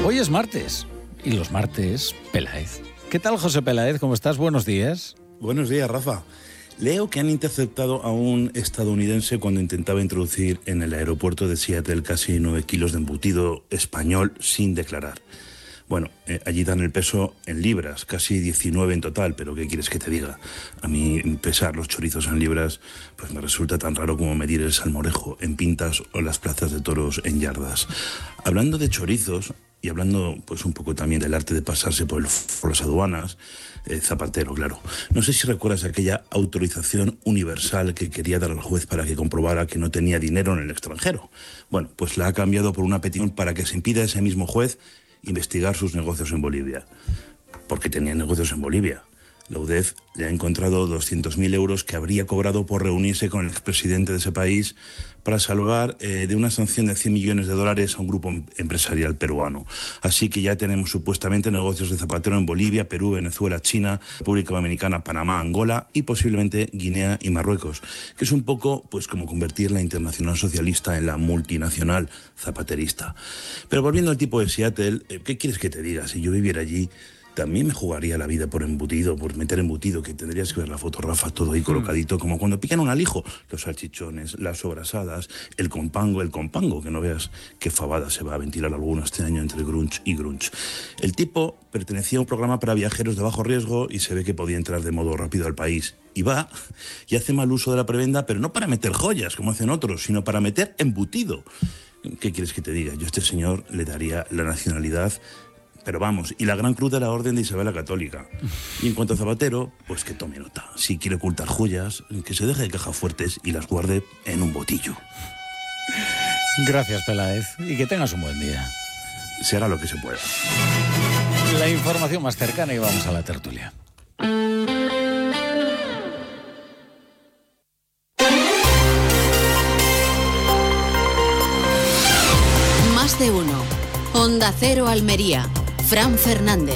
Hoy es martes, y los martes, Peláez. ¿Qué tal, José Peláez? ¿Cómo estás? Buenos días. Buenos días, Rafa. Leo que han interceptado a un estadounidense cuando intentaba introducir en el aeropuerto de Seattle casi 9 kilos de embutido español sin declarar. Bueno, allí dan el peso en libras, casi 19 en total, pero ¿qué quieres que te diga? A mí pesar los chorizos en libras pues me resulta tan raro como medir el salmorejo en pintas o las plazas de toros en yardas. Hablando de chorizos y hablando pues un poco también del arte de pasarse por las aduanas, Zapatero, claro. No sé si recuerdas aquella autorización universal que quería dar al juez para que comprobara que no tenía dinero en el extranjero. Bueno, pues la ha cambiado por una petición para que se impida a ese mismo juez investigar sus negocios en Bolivia. Porque tenía negocios en Bolivia. La UDEF le ha encontrado 200.000 euros que habría cobrado por reunirse con el expresidente de ese país para salvar de una sanción de $100 millones a un grupo empresarial peruano. Así que ya tenemos supuestamente negocios de Zapatero en Bolivia, Perú, Venezuela, China, República Dominicana, Panamá, Angola y posiblemente Guinea y Marruecos, que es un poco pues como convertir la internacional socialista en la multinacional zapaterista. Pero volviendo al tipo de Seattle, ¿qué quieres que te diga? Si yo viviera allí, también me jugaría la vida por embutido, por meter embutido, que tendrías que ver la foto, Rafa, todo ahí colocadito, como cuando pican un alijo, los salchichones, las sobrasadas, el compango, que no veas qué fabada se va a ventilar alguno este año entre grunge y grunge. El tipo pertenecía a un programa para viajeros de bajo riesgo y se ve que podía entrar de modo rápido al país. Y va y hace mal uso de la prebenda, pero no para meter joyas, como hacen otros, sino para meter embutido. ¿Qué quieres que te diga? Yo a este señor le daría la nacionalidad, pero vamos, y la gran cruz de la Orden de Isabel la Católica. Y en cuanto a Zapatero, pues que tome nota. Si quiere ocultar joyas, que se deje de cajas fuertes y las guarde en un botillo. Gracias, Peláez, y que tengas un buen día. Se hará lo que se pueda. La información más cercana y vamos a la tertulia. Más de uno. Onda Cero Almería. Fran Fernández.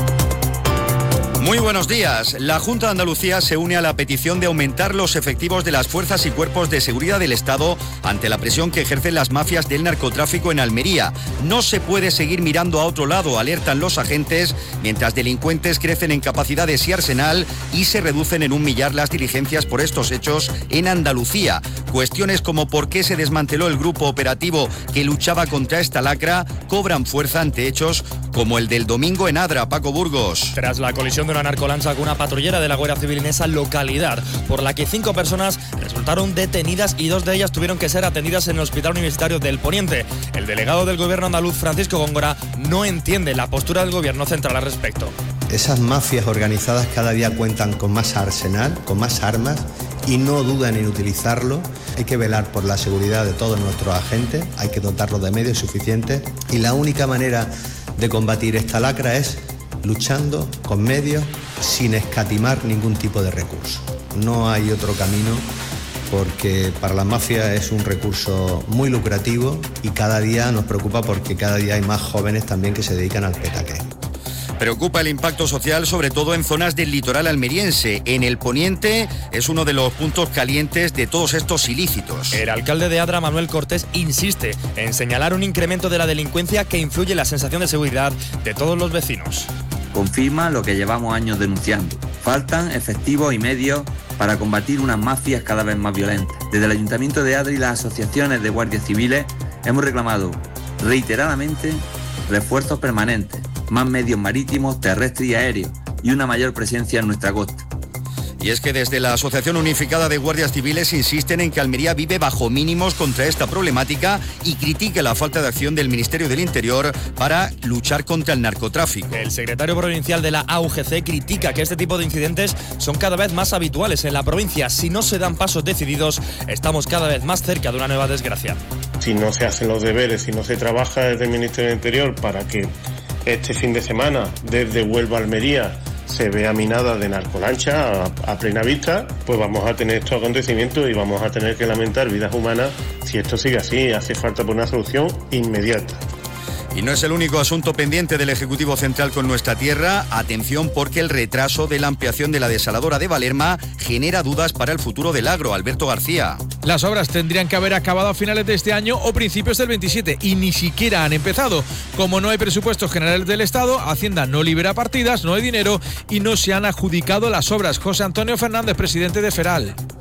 Muy buenos días. La Junta de Andalucía se une a la petición de aumentar los efectivos de las fuerzas y cuerpos de seguridad del Estado ante la presión que ejercen las mafias del narcotráfico en Almería. No se puede seguir mirando a otro lado, alertan los agentes, mientras delincuentes crecen en capacidades y arsenal y se reducen en 1 millar las diligencias por estos hechos en Andalucía. Cuestiones como por qué se desmanteló el grupo operativo que luchaba contra esta lacra cobran fuerza ante hechos como el del domingo en Adra. Paco Burgos. Tras la colisión de una narcolancha con una patrullera de la Guardia Civil en esa localidad, por la que 5 personas resultaron detenidas y 2 de ellas tuvieron que ser atendidas en el Hospital Universitario del Poniente. El delegado del gobierno andaluz, Francisco Góngora, no entiende la postura del gobierno central al respecto. Esas mafias organizadas cada día cuentan con más arsenal, con más armas y no dudan en utilizarlo. Hay que velar por la seguridad de todos nuestros agentes, hay que dotarlos de medios suficientes y la única manera de combatir esta lacra es luchando con medios sin escatimar ningún tipo de recurso. No hay otro camino porque para las mafias es un recurso muy lucrativo y cada día nos preocupa porque cada día hay más jóvenes también que se dedican al petaqueo. Preocupa el impacto social, sobre todo en zonas del litoral almeriense. En el Poniente es uno de los puntos calientes de todos estos ilícitos. El alcalde de Adra, Manuel Cortés, insiste en señalar un incremento de la delincuencia que influye en la sensación de seguridad de todos los vecinos. Confirma lo que llevamos años denunciando. Faltan efectivos y medios para combatir unas mafias cada vez más violentas. Desde el Ayuntamiento de Adra y las asociaciones de guardias civiles hemos reclamado reiteradamente refuerzos permanentes, más medios marítimos, terrestres y aéreos y una mayor presencia en nuestra costa. Y es que desde la Asociación Unificada de Guardias Civiles insisten en que Almería vive bajo mínimos contra esta problemática y critica la falta de acción del Ministerio del Interior para luchar contra el narcotráfico. El secretario provincial de la AUGC critica que este tipo de incidentes son cada vez más habituales en la provincia. Si no se dan pasos decididos, estamos cada vez más cerca de una nueva desgracia. Si no se hacen los deberes, si no se trabaja desde el Ministerio del Interior para que este fin de semana desde Huelva a Almería se vea minada de narcolancha a plena vista, pues vamos a tener estos acontecimientos y vamos a tener que lamentar vidas humanas si esto sigue así. Hace falta por una solución inmediata. Y no es el único asunto pendiente del Ejecutivo Central con nuestra tierra. Atención, porque el retraso de la ampliación de la desaladora de Valerma genera dudas para el futuro del agro. Alberto García. Las obras tendrían que haber acabado a finales de este año o principios del 27 y ni siquiera han empezado. Como no hay presupuestos generales del Estado, Hacienda no libera partidas, no hay dinero y no se han adjudicado las obras. José Antonio Fernández, presidente de Feral.